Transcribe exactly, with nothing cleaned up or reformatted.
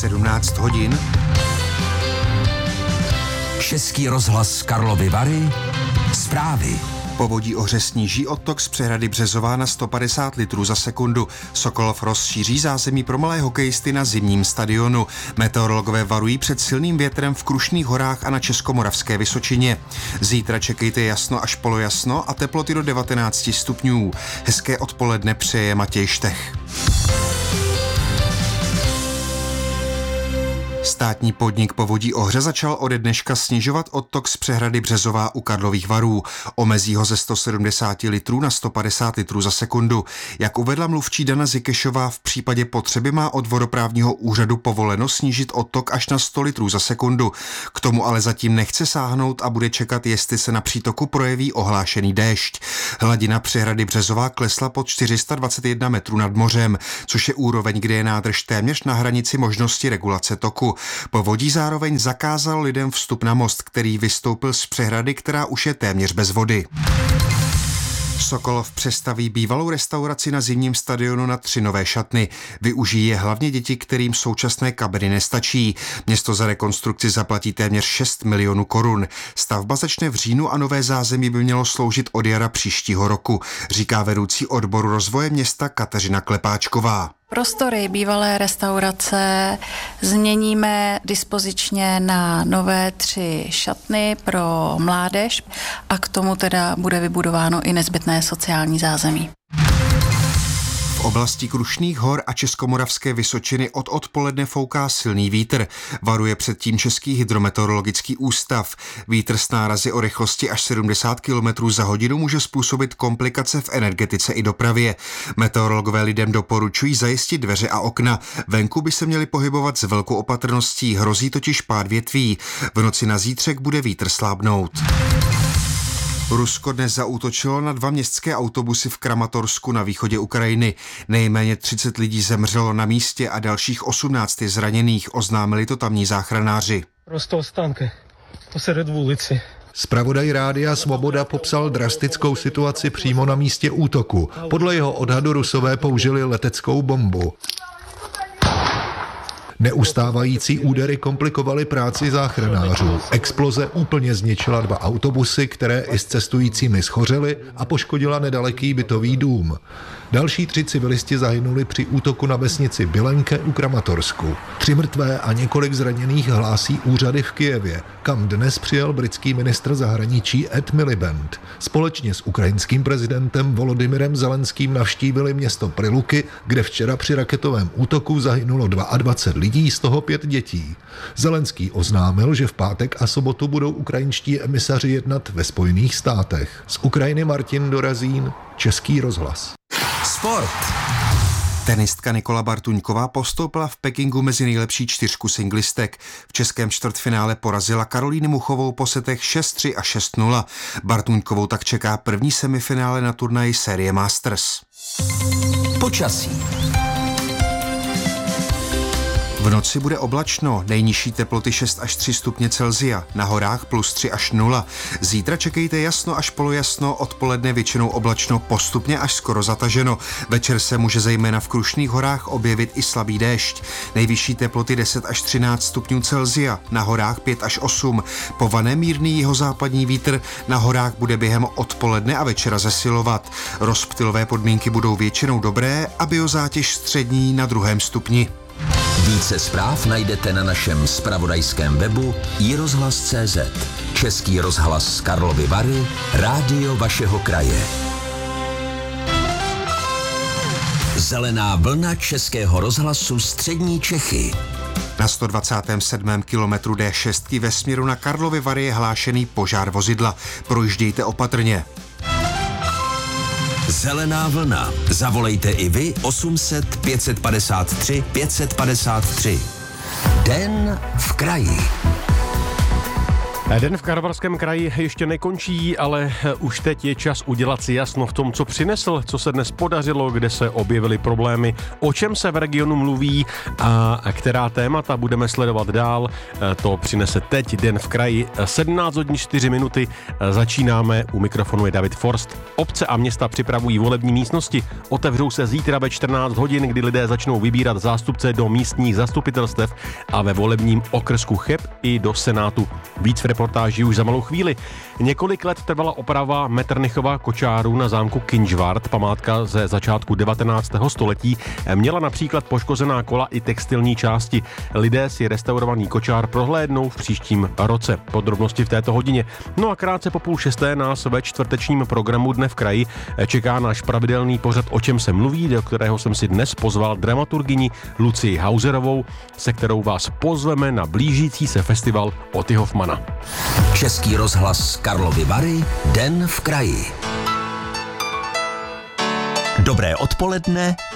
sedmnáct hodin. Český rozhlas Karlovy Vary. Zprávy. Povodí Ohře sníží odtok z přehrady Březová na sto padesát litrů za sekundu. Sokolov rozšíří zázemí pro malé hokejisty na zimním stadionu. Meteorologové varují před silným větrem v Krušných horách a na Českomoravské Vysočině. Zítra čekejte jasno až polojasno a teploty do devatenáct stupňů. Hezké odpoledne přeje Matěj Štech. Státní podnik Povodí Ohře začal ode dneška snižovat odtok z přehrady Březová u Karlových Varů. Omezí ho ze sto sedmdesát litrů na sto padesát litrů za sekundu. Jak uvedla mluvčí Dana Zikešová, v případě potřeby má od vodoprávního úřadu povoleno snížit odtok až na sto litrů za sekundu. K tomu ale zatím nechce sáhnout a bude čekat, jestli se na přítoku projeví ohlášený déšť. Hladina přehrady Březová klesla pod čtyři sta dvacet jedna metrů nad mořem, což je úroveň, kde je nádrž téměř na hranici možnosti regulace toku. Povodí zároveň zakázal lidem vstup na most, který vystoupil z přehrady, která už je téměř bez vody. Sokolov přestaví bývalou restauraci na zimním stadionu na tři nové šatny. Využijí je hlavně děti, kterým současné kabiny nestačí. Město za rekonstrukci zaplatí téměř šest milionů korun. Stavba začne v říjnu a nové zázemí by mělo sloužit od jara příštího roku, říká vedoucí odboru rozvoje města Kateřina Klepáčková. Prostory bývalé restaurace změníme dispozičně na nové tři šatny pro mládež a k tomu teda bude vybudováno i nezbytné sociální zázemí. V oblasti Krušných hor a Českomoravské Vysočiny od odpoledne fouká silný vítr. Varuje před tím Český hydrometeorologický ústav. Vítr s nárazy o rychlosti až sedmdesát kilometrů za hodinu může způsobit komplikace v energetice i dopravě. Meteorologové lidem doporučují zajistit dveře a okna. Venku by se měli pohybovat s velkou opatrností, hrozí totiž pád větví. V noci na zítřek bude vítr slábnout. Rusko dnes zaútočilo na dva městské autobusy v Kramatorsku na východě Ukrajiny. Nejméně třicet lidí zemřelo na místě a dalších osmnáct je zraněných, oznámili to tamní záchranáři. Prostě ostanky posred ulici. Zpravodaj Rádia Svoboda popsal drastickou situaci přímo na místě útoku. Podle jeho odhadu Rusové použili leteckou bombu. Neustávající údery komplikovaly práci záchranářů. Exploze úplně zničila dva autobusy, které i s cestujícími schořely a poškodila nedaleký bytový dům. Další tři civilisti zahynuli při útoku na vesnici Bilenke u Kramatorsku. Tři mrtvé a několik zraněných hlásí úřady v Kyjevě, kam dnes přijel britský ministr zahraničí Ed Miliband. Společně s ukrajinským prezidentem Volodymyrem Zelenským navštívili město Priluky, kde včera při raketovém útoku zahynulo dvacet dva lidí, z toho pět dětí. Zelenský oznámil, že v pátek a sobotu budou ukrajinští emisaři jednat ve Spojených státech. Z Ukrajiny Martin Dorazín, Český rozhlas. Sport. Tenistka Nikola Bartuňková postoupila v Pekingu mezi nejlepší čtyřku singlistek. V českém čtvrtfinále porazila Karolínu Muchovou po setech šest tři a šest nula. Bartuňkovou tak čeká první semifinále na turnaji série Masters. Počasí. V noci bude oblačno, nejnižší teploty šest až tři stupně Celsia, na horách plus tři až nula. Zítra čekejte jasno až polojasno, odpoledne většinou oblačno, postupně až skoro zataženo. Večer se může zejména v Krušných horách objevit i slabý déšť. Nejvyšší teploty deset až třináct stupňů Celsia, na horách pět až osm. Povane mírný jihozápadní vítr, na horách bude během odpoledne a večera zesilovat. Rozptylové podmínky budou většinou dobré a biozátěž střední na druhém stupni. Více zpráv najdete na našem zpravodajském webu i rozhlas tečka cé zet. Český rozhlas z Karlovy Vary, rádio vašeho kraje. Zelená vlna Českého rozhlasu Střední Čechy. Na sto dvacátém sedmém kilometru dé šest ve směru na Karlovy Vary je hlášený požár vozidla. Projíždějte opatrně. Zelená vlna. Zavolejte i vy osm set pět set padesát tři pět set padesát tři. Den v kraji. Den v Karlovarském kraji ještě nekončí, ale už teď je čas udělat si jasno v tom, co přinesl, co se dnes podařilo, kde se objevily problémy, o čem se v regionu mluví a která témata budeme sledovat dál. To přinese teď Den v kraji. sedmnáct hodin čtyři minuty začínáme. U mikrofonu je David Forst. Obce a města připravují volební místnosti. Otevřou se zítra ve čtrnáct hodin, kdy lidé začnou vybírat zástupce do místních zastupitelstev a ve volebním okrsku Cheb i do Senátu. Víc v reportáži už za malou chvíli. Několik let trvala oprava Metternichova kočáru na zámku Kynžvart. Památka ze začátku devatenáctého století měla například poškozená kola i textilní části. Lidé si restaurovaný kočár prohlédnou v příštím roce. Podrobnosti v této hodině. No a krátce po půl šesté nás ve čtvrtečním programu Dne v kraji čeká náš pravidelný pořad O čem se mluví, do kterého jsem si dnes pozval dramaturgyni Lucii Hauserovou, se kterou vás pozveme na blížící se festival Oty Hoffmana. Český rozhlas Karlovy Vary, Den v kraji. Dobré odpoledne